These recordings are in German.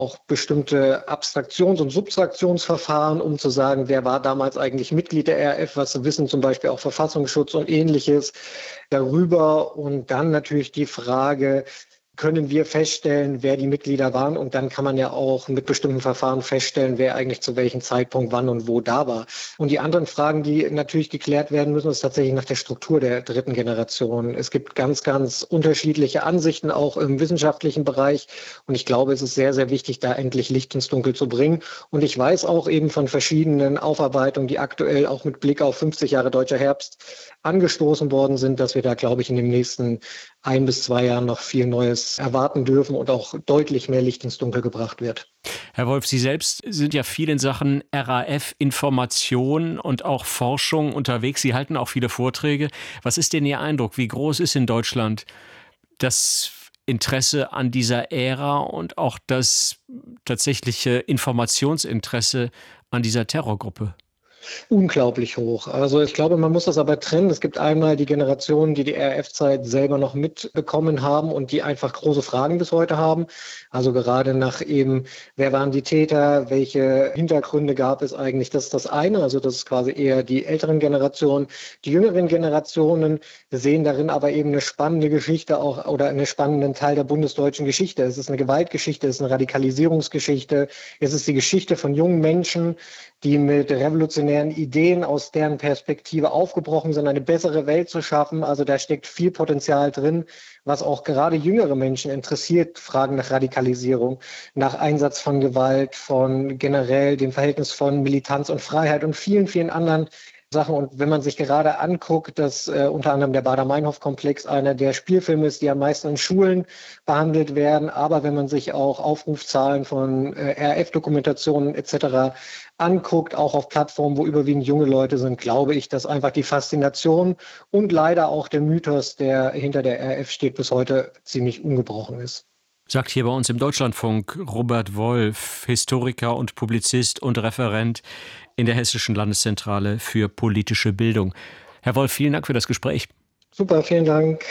auch bestimmte Abstraktions- und Subtraktionsverfahren, um zu sagen, wer war damals eigentlich Mitglied der RAF, was wissen zum Beispiel auch Verfassungsschutz und Ähnliches darüber. Und dann natürlich die Frage, können wir feststellen, wer die Mitglieder waren, und dann kann man ja auch mit bestimmten Verfahren feststellen, wer eigentlich zu welchem Zeitpunkt wann und wo da war. Und die anderen Fragen, die natürlich geklärt werden müssen, ist tatsächlich nach der Struktur der dritten Generation. Es gibt ganz, ganz unterschiedliche Ansichten auch im wissenschaftlichen Bereich, und ich glaube, es ist sehr, sehr wichtig, da endlich Licht ins Dunkel zu bringen. Und ich weiß auch eben von verschiedenen Aufarbeitungen, die aktuell auch mit Blick auf 50 Jahre Deutscher Herbst angestoßen worden sind, dass wir da, glaube ich, in den nächsten 1 bis 2 Jahren noch viel Neues erwarten dürfen und auch deutlich mehr Licht ins Dunkel gebracht wird. Herr Wolf, Sie selbst sind ja viel in Sachen RAF-Information und auch Forschung unterwegs. Sie halten auch viele Vorträge. Was ist denn Ihr Eindruck? Wie groß ist in Deutschland das Interesse an dieser Ära und auch das tatsächliche Informationsinteresse an dieser Terrorgruppe? Unglaublich hoch. Also ich glaube, man muss das aber trennen. Es gibt einmal die Generationen, die die RAF-Zeit selber noch mitbekommen haben und die einfach große Fragen bis heute haben. Also gerade nach eben, wer waren die Täter, welche Hintergründe gab es eigentlich, das ist das eine. Also das ist quasi eher die älteren Generationen. Die jüngeren Generationen sehen darin aber eben eine spannende Geschichte auch oder einen spannenden Teil der bundesdeutschen Geschichte. Es ist eine Gewaltgeschichte, es ist eine Radikalisierungsgeschichte, es ist die Geschichte von jungen Menschen, die mit revolutionären Ideen aus deren Perspektive aufgebrochen sind, eine bessere Welt zu schaffen. Also da steckt viel Potenzial drin, was auch gerade jüngere Menschen interessiert. Fragen nach Radikalisierung, nach Einsatz von Gewalt, von generell dem Verhältnis von Militanz und Freiheit und vielen, vielen anderen Sachen. Und wenn man sich gerade anguckt, dass unter anderem der Baader-Meinhof-Komplex einer der Spielfilme ist, die am meisten in Schulen behandelt werden, aber wenn man sich auch Aufrufzahlen von RAF-Dokumentationen etc. anguckt, auch auf Plattformen, wo überwiegend junge Leute sind, glaube ich, dass einfach die Faszination und leider auch der Mythos, der hinter der RAF steht, bis heute ziemlich ungebrochen ist. Sagt hier bei uns im Deutschlandfunk Robert Wolf, Historiker und Publizist und Referent in der Hessischen Landeszentrale für politische Bildung. Herr Wolf, vielen Dank für das Gespräch. Super, vielen Dank.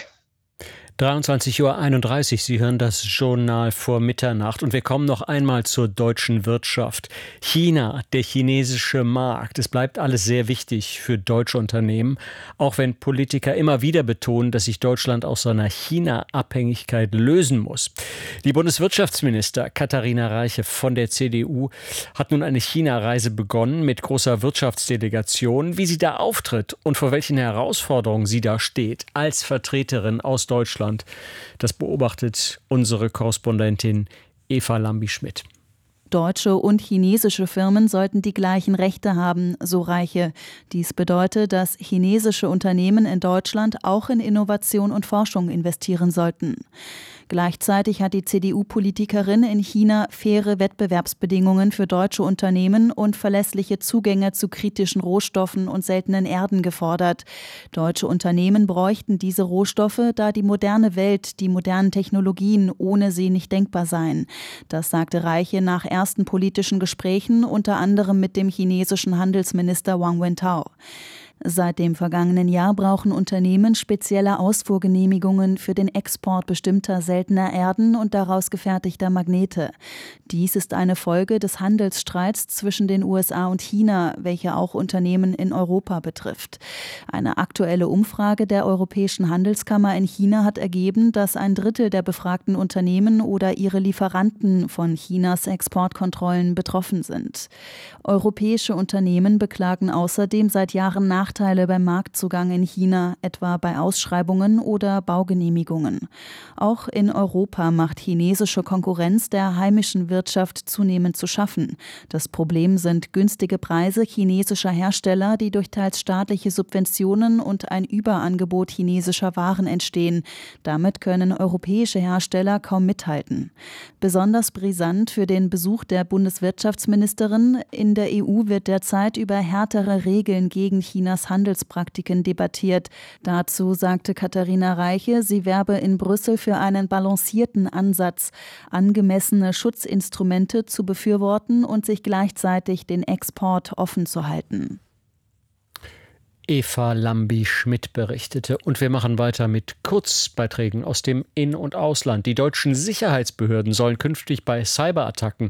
23:31 Uhr, Sie hören das Journal vor Mitternacht und wir kommen noch einmal zur deutschen Wirtschaft. China, der chinesische Markt, es bleibt alles sehr wichtig für deutsche Unternehmen, auch wenn Politiker immer wieder betonen, dass sich Deutschland aus seiner China-Abhängigkeit lösen muss. Die Bundeswirtschaftsminister Katharina Reiche von der CDU hat nun eine China-Reise begonnen mit großer Wirtschaftsdelegation. Wie sie da auftritt und vor welchen Herausforderungen sie da steht als Vertreterin aus Deutschland, das beobachtet unsere Korrespondentin Eva Lambi-Schmidt. Deutsche und chinesische Firmen sollten die gleichen Rechte haben, so Reiche. Dies bedeutet, dass chinesische Unternehmen in Deutschland auch in Innovation und Forschung investieren sollten. Gleichzeitig hat die CDU-Politikerin in China faire Wettbewerbsbedingungen für deutsche Unternehmen und verlässliche Zugänge zu kritischen Rohstoffen und seltenen Erden gefordert. Deutsche Unternehmen bräuchten diese Rohstoffe, da die moderne Welt, die modernen Technologien ohne sie nicht denkbar seien. Das sagte Reiche nach ersten politischen Gesprächen, unter anderem mit dem chinesischen Handelsminister Wang Wentao. Seit dem vergangenen Jahr brauchen Unternehmen spezielle Ausfuhrgenehmigungen für den Export bestimmter seltener Erden und daraus gefertigter Magnete. Dies ist eine Folge des Handelsstreits zwischen den USA und China, welcher auch Unternehmen in Europa betrifft. Eine aktuelle Umfrage der Europäischen Handelskammer in China hat ergeben, dass 1/3 der befragten Unternehmen oder ihre Lieferanten von Chinas Exportkontrollen betroffen sind. Europäische Unternehmen beklagen außerdem seit Jahren Nachteile beim Marktzugang in China, etwa bei Ausschreibungen oder Baugenehmigungen. Auch in Europa macht chinesische Konkurrenz der heimischen Wirtschaft zunehmend zu schaffen. Das Problem sind günstige Preise chinesischer Hersteller, die durch teils staatliche Subventionen und ein Überangebot chinesischer Waren entstehen. Damit können europäische Hersteller kaum mithalten. Besonders brisant für den Besuch der Bundeswirtschaftsministerin: in der EU wird derzeit über härtere Regeln gegen Chinas Handelspraktiken debattiert. Dazu sagte Katharina Reiche, sie werbe in Brüssel für einen balancierten Ansatz, angemessene Schutzinstrumente zu befürworten und sich gleichzeitig den Export offen zu halten. Eva Lambi-Schmidt berichtete. Und wir machen weiter mit Kurzbeiträgen aus dem In- und Ausland. Die deutschen Sicherheitsbehörden sollen künftig bei Cyberattacken